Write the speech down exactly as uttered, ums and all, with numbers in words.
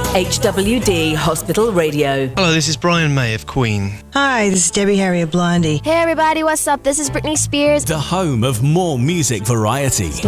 H W D Hospital Radio. Hello, this is Brian May of Queen. Hi, this is Debbie Harry of Blondie. Hey everybody, what's up? This is Britney Spears. The home of more music variety.